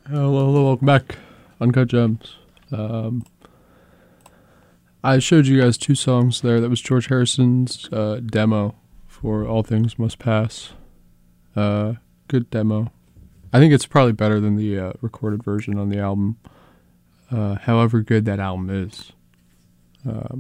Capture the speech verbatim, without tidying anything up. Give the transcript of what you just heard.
Hello, hello, welcome back. Uncut Gems. Um, I showed you guys two songs there. That was George Harrison's uh, demo for All Things Must Pass. Uh, good demo. I think it's probably better than the uh, recorded version on the album. Uh, however good that album is. Um,